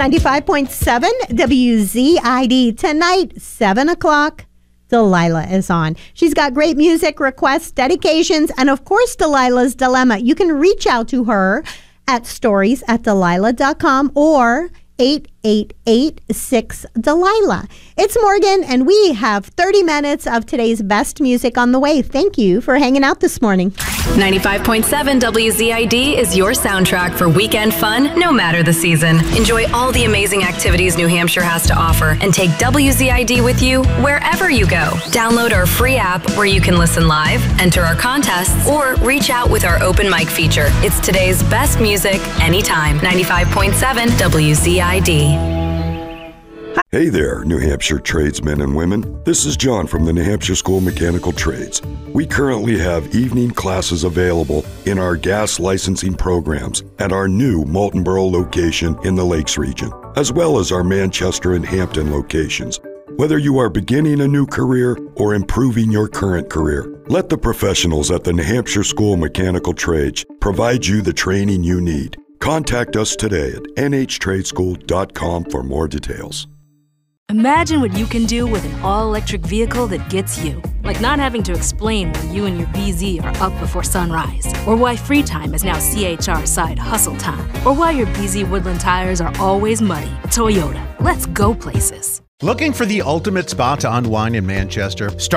95.7 WZID. Tonight, 7 o'clock, Delilah is on. She's got great music, requests, dedications, and of course, Delilah's Dilemma. You can reach out to her at stories@delilah.com or 888-6-DELILAH. It's Morgan, and we have 30 minutes of today's best music on the way. Thank you for hanging out this morning. 95.7 WZID is your soundtrack for weekend fun, no matter the season. Enjoy all the amazing activities New Hampshire has to offer and take WZID with you wherever you go. Download our free app where you can listen live, enter our contests, or reach out with our open mic feature. It's today's best music anytime. 95.7 WZID. Hey there, New Hampshire tradesmen and women. This is John from the New Hampshire School of Mechanical Trades. We currently have evening classes available in our gas licensing programs at our new Moultonborough location in the Lakes region, as well as our Manchester and Hampton locations. Whether you are beginning a new career or improving your current career, let the professionals at the New Hampshire School of Mechanical Trades provide you the training you need. Contact us today at nhtradeschool.com for more details. Imagine what you can do with an all-electric vehicle that gets you. Like not having to explain why you and your BZ are up before sunrise, or why free time is now CHR side hustle time, or why your BZ Woodland tires are always muddy. Toyota, let's go places. Looking for the ultimate spot to unwind in Manchester?